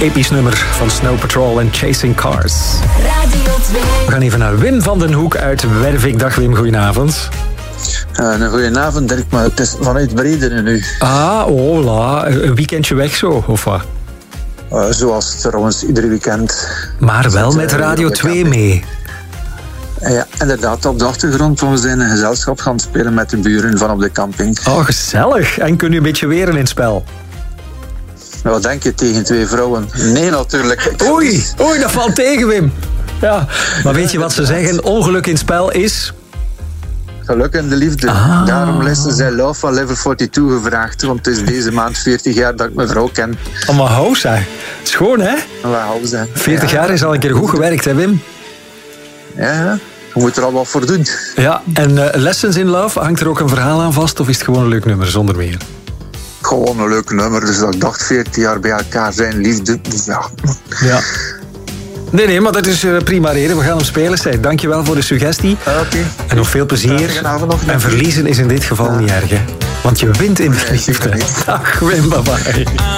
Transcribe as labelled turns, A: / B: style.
A: episch nummer van Snow Patrol en Chasing Cars.
B: Radio 2.
A: We gaan even naar Wim van den Hoek uit Wervik. Dag Wim, goedenavond.
C: Een goedenavond Dirk, maar het is vanuit Brederen nu.
A: Ah, hola. Een weekendje weg zo, of wat?
C: Zoals trouwens iedere weekend.
A: Maar wel met Radio 2 mee.
C: Ja, inderdaad, op de achtergrond. We zijn een gezelschap gaan spelen met de buren van op de camping.
A: Oh, gezellig. En kun je een beetje weren in het spel?
C: Wat denk je tegen 2 vrouwen? Nee, natuurlijk.
A: Oei, dat valt tegen, Wim. Ja, maar weet je wat ze zeggen? Ongeluk in het spel is...
C: Geluk in de liefde.
A: Ah.
C: Daarom lessen zij Love van Level 42 gevraagd. Want het is deze maand 40 jaar dat ik mijn vrouw ken.
A: Oh, maar hou zeg. Schoon, hè?
C: Wat houden ze?
A: 40 jaar is al een keer goed gewerkt, hè, Wim?
C: Ja, je moet er al wat voor doen.
A: Ja, en Lessons in Love, hangt er ook een verhaal aan vast? Of is het gewoon een leuk nummer, zonder meer?
C: Gewoon een leuk nummer. Dus dat ik dacht 40 jaar bij elkaar zijn, liefde. Dus ja.
A: Ja. Nee, maar dat is prima reden. We gaan hem spelen. Zeg, dankjewel voor de suggestie.
C: Oké.
A: En nog veel plezier. En verliezen is in dit geval niet erg, hè? Want je wint in de liefde. Dag Wim, bye bye.